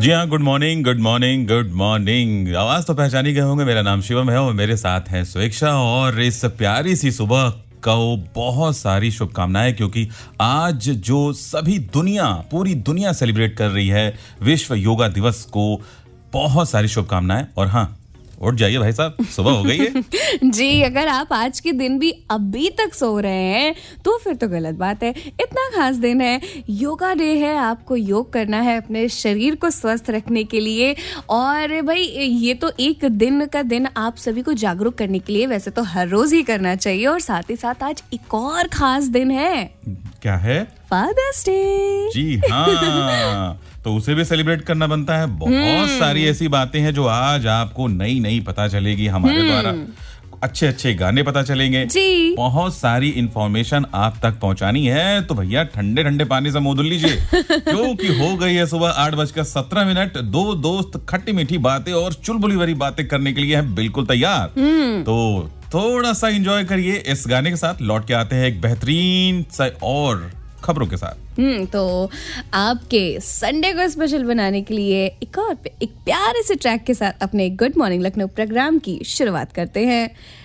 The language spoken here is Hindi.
जी हाँ, good morning, good morning, good morning. आवाज तो पहचानी गए होंगे। मेरा नाम शिवम है और मेरे साथ है स्वेक्षा। और इस प्यारी सी सुबह को बहुत सारी शुभकामनाएं, क्योंकि आज जो सभी पूरी दुनिया सेलिब्रेट कर रही है विश्व योगा दिवस को, बहुत सारी शुभकामनाएं। और हाँ, उठ जाइए भाई साहब, सुबह हो गई है। जी, अगर आप आज के दिन भी अभी तक सो रहे हैं तो फिर तो गलत बात है। इतना खास दिन है, योगा डे है, आपको योग करना है अपने शरीर को स्वस्थ रखने के लिए। और भाई ये तो एक दिन का दिन आप सभी को जागरूक करने के लिए वैसे तो हर रोज ही करना चाहिए। और साथ ही साथ आज एक और खास दिन है। क्या है? Fathers day. जी हाँ, तो उसे भी सेलिब्रेट करना बनता है। बहुत सारी ऐसी बातें हैं जो आज आपको नई पता चलेगी हमारे द्वारा। अच्छे अच्छे गाने पता चलेंगे जी। बहुत सारी इंफॉर्मेशन आप तक पहुंचानी है। तो भैया ठंडे ठंडे पानी से मुंह धुल लीजिए, क्योंकि हो गई है सुबह 8:17। दो दोस्त खट्टी मीठी बातें और चुलबुली भरी बातें करने के लिए हैं बिल्कुल तैयार। तो थोड़ा सा एंजॉय करिए इस गाने के साथ। लौट के आते हैं एक बेहतरीन सा और खबरों के साथ। तो आपके संडे को स्पेशल बनाने के लिए एक प्यारे से ट्रैक के साथ अपने गुड मॉर्निंग लखनऊ प्रोग्राम की शुरुआत करते हैं।